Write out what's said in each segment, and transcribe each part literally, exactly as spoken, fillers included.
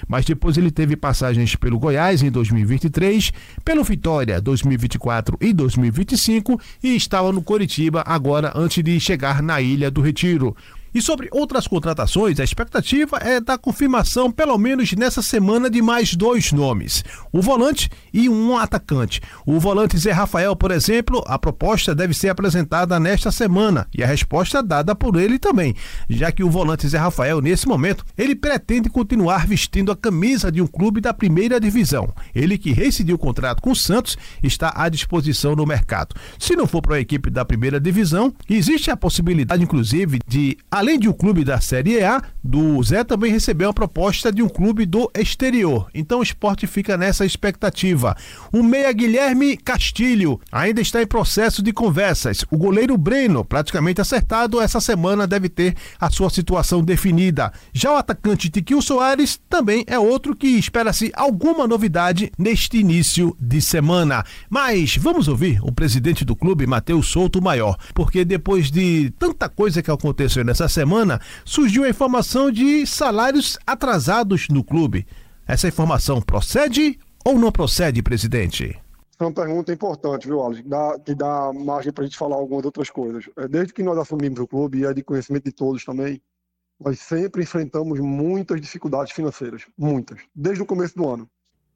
mas depois ele teve passagens pelo Goiás em dois mil e vinte e três, pelo Vitória dois mil e vinte e quatro e dois mil e vinte e cinco e estava no Coritiba agora antes de chegar na Ilha do Retiro. E sobre outras contratações, a expectativa é da confirmação, pelo menos nessa semana, de mais dois nomes, o volante e um atacante. O volante Zé Rafael, por exemplo, a proposta deve ser apresentada nesta semana e a resposta dada por ele também, já que o volante Zé Rafael, nesse momento, ele pretende continuar vestindo a camisa de um clube da primeira divisão. Ele que rescindiu o contrato com o Santos está à disposição no mercado. Se não for para a equipe da primeira divisão, existe a possibilidade, inclusive, de além de um clube da Série A, do Zé também recebeu uma proposta de um clube do exterior. Então o Sport fica nessa expectativa. O meia Guilherme Castilho ainda está em processo de conversas. O goleiro Breno, praticamente acertado, essa semana deve ter a sua situação definida. Já o atacante Tiquinho Soares também é outro que espera-se alguma novidade neste início de semana. Mas vamos ouvir o presidente do clube, Matheus Souto Maior, porque depois de tanta coisa que aconteceu nessa semana, surgiu a informação de salários atrasados no clube. Essa informação procede ou não procede, presidente? É uma pergunta importante, viu, Alex? Dá, que dá margem para a gente falar algumas outras coisas. Desde que nós assumimos o clube, e é de conhecimento de todos também, nós sempre enfrentamos muitas dificuldades financeiras. Muitas. Desde o começo do ano.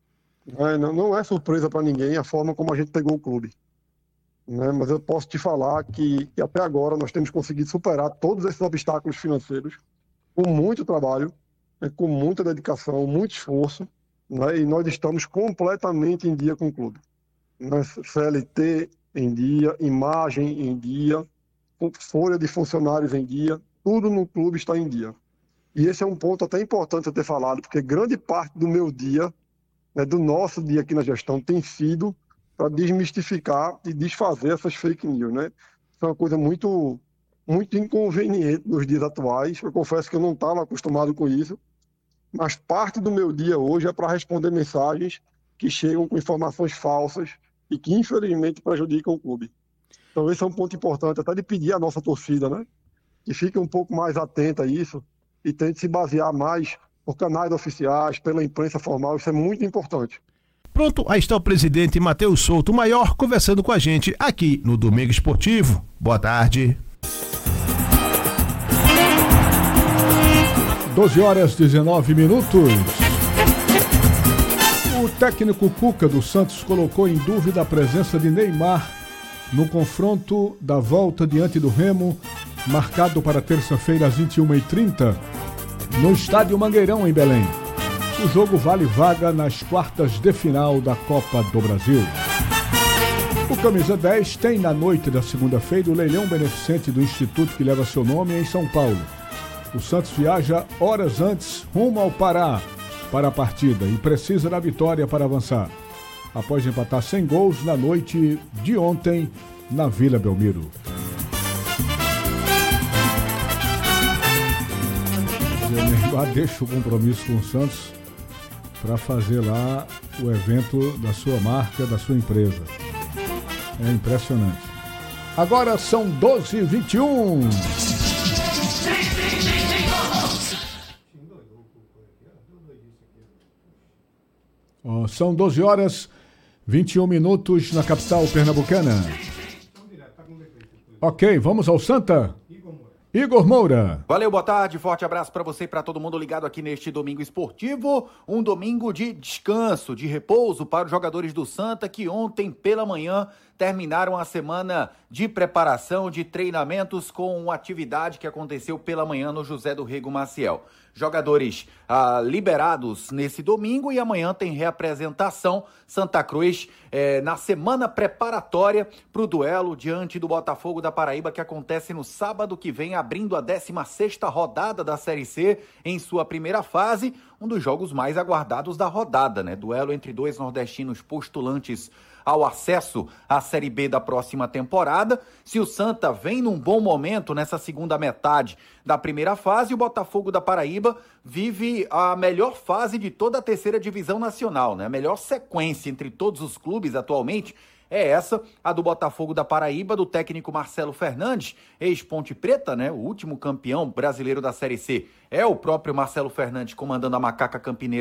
Não, não é surpresa para ninguém a forma como a gente pegou o clube. Né, mas eu posso te falar que, que até agora nós temos conseguido superar todos esses obstáculos financeiros com muito trabalho, né, com muita dedicação, muito esforço, né, e nós estamos completamente em dia com o clube. Né, C L T em dia, imagem em dia, folha de funcionários em dia, tudo no clube está em dia. E esse é um ponto até importante eu ter falado, porque grande parte do meu dia, né, do nosso dia aqui na gestão, tem sido para desmistificar e desfazer essas fake news, né? Isso é uma coisa muito, muito inconveniente nos dias atuais. Eu confesso que eu não estava acostumado com isso, mas parte do meu dia hoje é para responder mensagens que chegam com informações falsas e que, infelizmente, prejudicam o clube. Então, esse é um ponto importante, até de pedir à nossa torcida, né? Que fique um pouco mais atenta a isso e tente se basear mais por canais oficiais, pela imprensa formal. Isso é muito importante. Pronto, aí está o presidente Matheus Souto Maior conversando com a gente aqui no Domingo Esportivo. Boa tarde. doze horas e dezenove minutos. O técnico Cuca do Santos colocou em dúvida a presença de Neymar no confronto da volta diante do Remo, marcado para terça-feira às vinte e uma e trinta, no estádio Mangueirão, em Belém. O jogo vale vaga nas quartas de final da Copa do Brasil. O Camisa dez tem na noite da segunda-feira o leilão beneficente do instituto que leva seu nome em São Paulo. O Santos viaja horas antes rumo ao Pará para a partida e precisa da vitória para avançar, após empatar sem gols na noite de ontem na Vila Belmiro. Neymar deixa o compromisso com o Santos para fazer lá o evento da sua marca, da sua empresa. É impressionante. Agora são doze e vinte e um. Oh, são doze horas e vinte e um minutos na capital pernambucana. Ok, vamos ao Santa. Igor Moura. Valeu, boa tarde, forte abraço para você e para todo mundo ligado aqui neste Domingo Esportivo. Um domingo de descanso, de repouso para os jogadores do Santa que ontem pela manhã terminaram a semana de preparação, de treinamentos com uma atividade que aconteceu pela manhã no José do Rego Maciel. Jogadores ah, liberados nesse domingo e amanhã tem reapresentação Santa Cruz eh, na semana preparatória para o duelo diante do Botafogo da Paraíba que acontece no sábado que vem, abrindo a décima sexta rodada da Série C em sua primeira fase, um dos jogos mais aguardados da rodada, né? Duelo entre dois nordestinos postulantes ao acesso à Série B da próxima temporada. Se o Santa vem num bom momento nessa segunda metade da primeira fase, o Botafogo da Paraíba vive a melhor fase de toda a terceira divisão nacional, né? A melhor sequência entre todos os clubes atualmente é essa, a do Botafogo da Paraíba, do técnico Marcelo Fernandes, ex-Ponte Preta, né? O último campeão brasileiro da Série C é o próprio Marcelo Fernandes comandando a Macaca Campineira